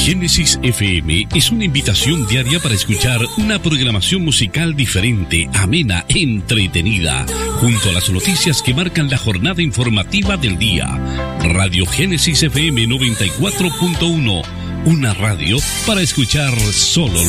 Génesis FM es una invitación diaria para escuchar una programación musical diferente, amena, entretenida, junto a las noticias que marcan la jornada informativa del día. Radio Génesis FM 94.1, una radio para escuchar solo